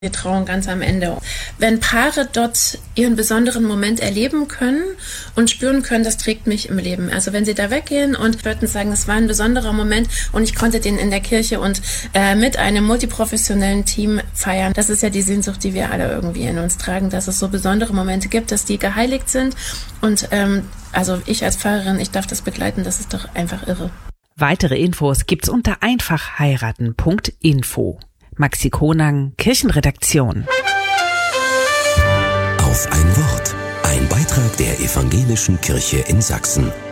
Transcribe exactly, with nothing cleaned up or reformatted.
Wir trauen ganz am Ende. Wenn Paare dort ihren besonderen Moment erleben können und spüren können, das trägt mich im Leben. Also wenn sie da weggehen und würden sagen, es war ein besonderer Moment und ich konnte den in der Kirche und äh, mit einem multiprofessionellen Team feiern. Das ist ja die Sehnsucht, die wir alle irgendwie in uns tragen, dass es so besondere Momente gibt, dass die geheiligt sind. Und ähm, also ich als Pfarrerin, ich darf das begleiten, das ist doch einfach irre. Weitere Infos gibt's unter einfach heiraten punkt info. Maxi Konang, Kirchenredaktion. Auf ein Wort. Ein Beitrag der Evangelischen Kirche in Sachsen.